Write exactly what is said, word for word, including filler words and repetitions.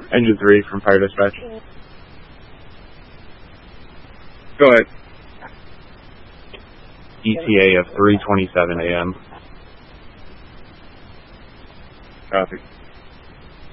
Engine three from Fire Dispatch. Go ahead. E T A of three twenty-seven a.m. Copy.